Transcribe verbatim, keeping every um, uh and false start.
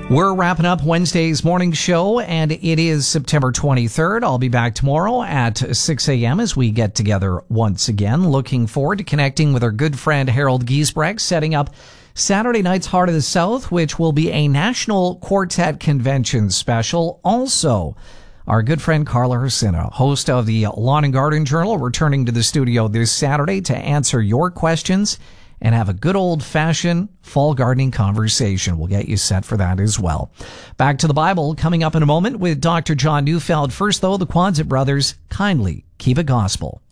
We're wrapping up Wednesday's morning show, and it is September twenty-third. I'll be back tomorrow at six a.m. as we get together once again. Looking forward to connecting with our good friend Harold Giesbrecht, setting up Saturday night's Heart of the South, which will be a National Quartet Convention special. Also, our good friend Carla Hrsina, host of the Lawn and Garden Journal, returning to the studio this Saturday to answer your questions and have a good old-fashioned fall gardening conversation. We'll get you set for that as well. Back to the Bible coming up in a moment with Doctor John Neufeld. First, though, the Quonset brothers, Kindly Keep It Gospel.